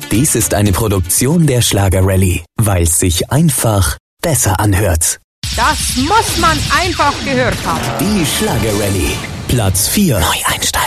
Dies ist eine Produktion der Schlager Rally, weil es sich einfach besser anhört. Das muss man einfach gehört haben. Die Schlager Rally. Platz 4. Neueinsteiger.